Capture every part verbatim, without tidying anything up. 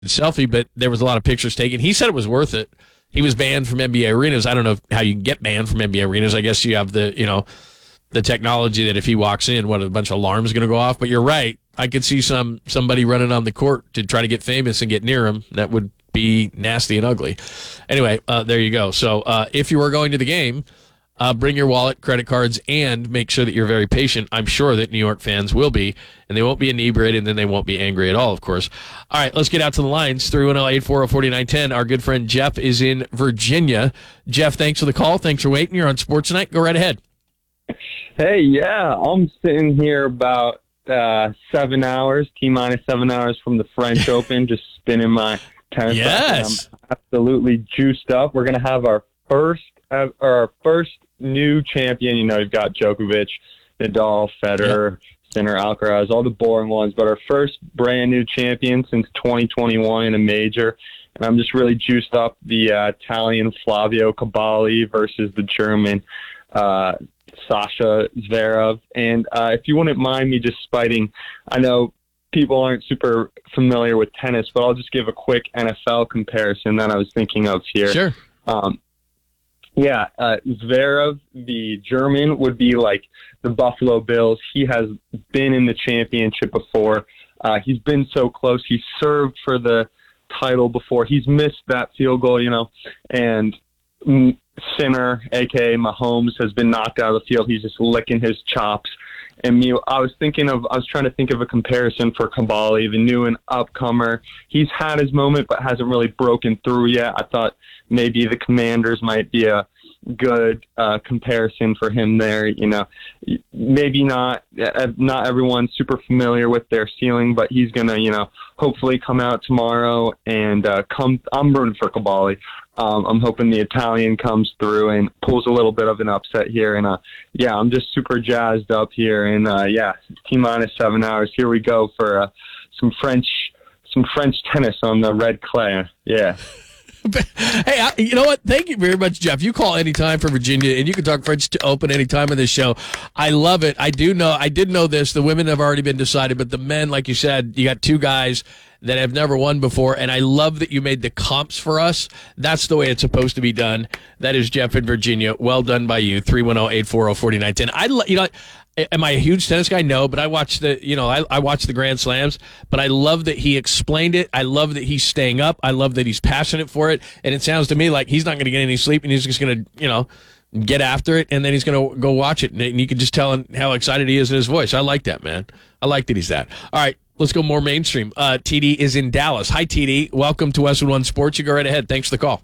selfie, but there was a lot of pictures taken. He said it was worth it. He was banned from N B A arenas. I don't know how you get banned from N B A arenas. I guess you have the, you know, the technology that if he walks in, what, a bunch of alarms going to go off. But you're right. I could see some somebody running on the court to try to get famous and get near him. That would be nasty and ugly. Anyway, uh, there you go. So uh, if you are going to the game, uh, bring your wallet, credit cards, and make sure that you're very patient. I'm sure that New York fans will be, and they won't be inebriated, and then they won't be angry at all, of course. All right, let's get out to the lines. three one zero, eight four zero, four nine one zero. Our good friend Jeff is in Virginia. Jeff, thanks for the call. Thanks for waiting. You're on Sports Tonight. Go right ahead. Hey, yeah, I'm sitting here about uh, seven hours, T-minus seven hours from the French Open, just spinning my tennis Yes. racket. I'm absolutely juiced up. We're going to have our first, uh, our first new champion. You know, you've got Djokovic, Nadal, Federer, yep. Sinner, Alcaraz, all the boring ones, but our first brand new champion since twenty twenty-one in a major. And I'm just really juiced up. The uh, Italian Flavio Cabali versus the German uh, Sasha Zverev. And uh, if you wouldn't mind me just spiting, I know people aren't super familiar with tennis, but I'll just give a quick N F L comparison that I was thinking of here. Sure. Um, yeah, uh, Zverev, the German, would be like the Buffalo Bills. He has been in the championship before. Uh, he's been so close. He served for the title before. He's missed that field goal, you know, and mm, Sinner, a k a. Mahomes, has been knocked out of the field. He's just licking his chops. And me, I was thinking of, I was trying to think of a comparison for Cabali, the new and upcomer. He's had his moment, but hasn't really broken through yet. I thought maybe the Commanders might be a good uh, comparison for him there. You know, maybe not, not everyone's super familiar with their ceiling, but he's going to, you know, hopefully come out tomorrow and uh, come, I'm rooting for Cabali. Um, I'm hoping the Italian comes through and pulls a little bit of an upset here. And, uh, yeah, I'm just super jazzed up here. And, uh, yeah, T-minus seven hours. Here we go for uh, some French some French tennis on the red clay. Yeah. Hey, I, you know what? Thank you very much, Jeff. You call anytime for Virginia, and you can talk French to Open anytime on this show. I love it. I do know. I did know this. The women have already been decided, but the men, like you said, you got two guys that have never won before, and I love that you made the comps for us. That's the way it's supposed to be done. That is Jeff in Virginia. Well done by you. three one zero, eight four zero, four nine one zero. I, you know, am I a huge tennis guy? No, but I watch the, you know, I, I watch the Grand Slams, but I love that he explained it. I love that he's staying up. I love that he's passionate for it. And it sounds to me like he's not going to get any sleep, and he's just going to, you know, get after it, and then he's going to go watch it. And you can just tell how excited he is in his voice. I like that, man. I like that he's that. All right, let's go more mainstream. Uh, T D is in Dallas. Hi, T D. Welcome to Westwood One Sports. You go right ahead. Thanks for the call.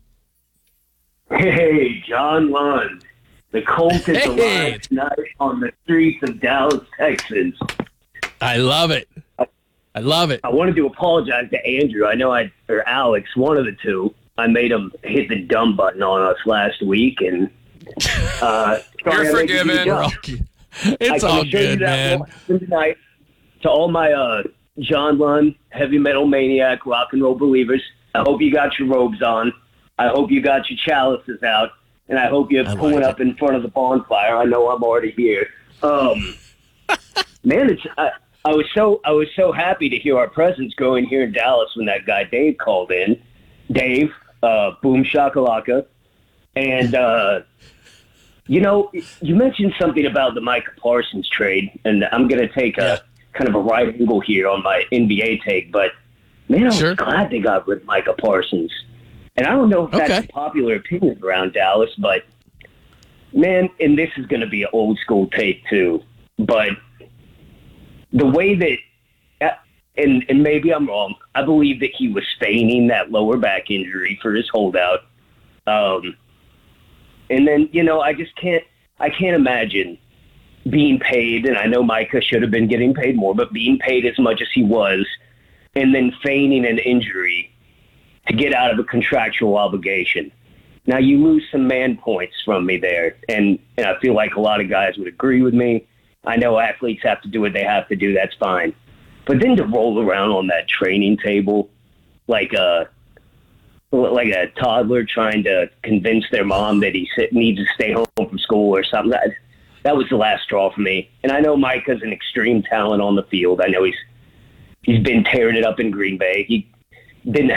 Hey, John Lund. The Colts is Hey. alive tonight on the streets of Dallas, Texas. I love it. I love it. I wanted to apologize to Andrew. I know I, or Alex, one of the two. I made him hit the dumb button on us last week, and uh, sorry You're I made you forgiven. do dumb. We're all- It's I all can show you good, that man. one tonight. To all my uh, John Lund, heavy metal maniac, rock and roll believers, I hope you got your robes on. I hope you got your chalices out. And I hope you're I like pulling it. up in front of the bonfire. I know I'm already here. Um, man, it's I, I was so I was so happy to hear our presence growing here in Dallas when that guy Dave called in. Dave, uh, boom shakalaka, and uh, you know, you mentioned something about the Micah Parsons trade, and I'm going to take a Yeah. kind of a right angle here on my N B A take, but man, I was Sure. glad they got rid of Micah Parsons. And I don't know if that's Okay. a popular opinion around Dallas, but, man, and this is going to be an old school take too, but the way that, and, and maybe I'm wrong, I believe that he was feigning that lower back injury for his holdout. Um, and then, you know, I just can't, I can't imagine being paid, and I know Micah should have been getting paid more, but being paid as much as he was, and then feigning an injury to get out of a contractual obligation. Now, you lose some man points from me there, and, and I feel like a lot of guys would agree with me. I know athletes have to do what they have to do. That's fine. But then to roll around on that training table like a, like a toddler trying to convince their mom that he needs to stay home from school or something, that, that was the last straw for me. And I know Micah's an extreme talent on the field. I know he's he's been tearing it up in Green Bay. He didn't